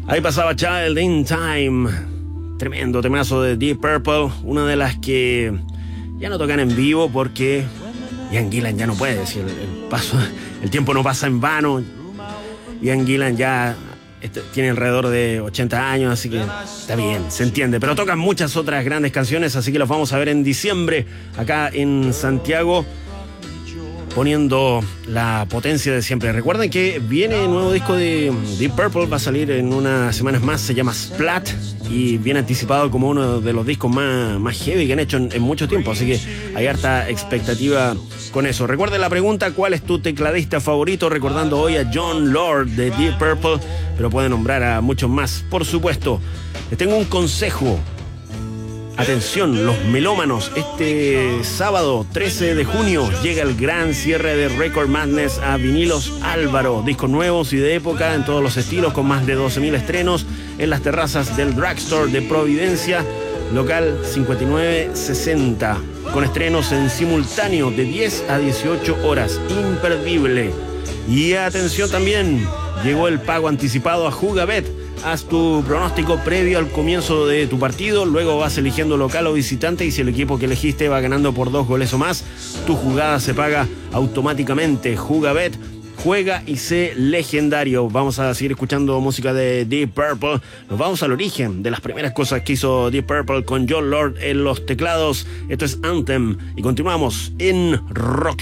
Ahí pasaba Child in Time, tremendo temazo de Deep Purple, una de las que ya no tocan en vivo porque Ian Gillan ya no puede decir el tiempo no pasa en vano. Ian Gillan ya tiene alrededor de 80 años, así que está bien, se entiende. Pero tocan muchas otras grandes canciones, así que los vamos a ver en diciembre acá en Santiago, poniendo la potencia de siempre. Recuerden que viene el nuevo disco de Deep Purple, va a salir en unas semanas más, se llama Splat, y viene anticipado como uno de los discos más heavy que han hecho en mucho tiempo, así que hay harta expectativa con eso. Recuerden la pregunta: ¿cuál es tu tecladista favorito? Recordando hoy a Jon Lord de Deep Purple, pero pueden nombrar a muchos más, por supuesto. Les tengo un consejo. Atención, los melómanos, este sábado 13 de junio llega el gran cierre de Record Madness a Vinilos Álvaro. Discos nuevos y de época en todos los estilos, con más de 12.000 estrenos en las terrazas del Drugstore de Providencia, local 5960, con estrenos en simultáneo de 10 a 18 horas. Imperdible. Y atención también, llegó el pago anticipado a Jugabet. Haz tu pronóstico previo al comienzo de tu partido, luego vas eligiendo local o visitante, y si el equipo que elegiste va ganando por 2 goles o más, tu jugada se paga automáticamente. Jugabet, juega y sé legendario. Vamos a seguir escuchando música de Deep Purple. Nos vamos al origen de las primeras cosas que hizo Deep Purple, con Jon Lord en los teclados. Esto es Anthem y continuamos en Rock.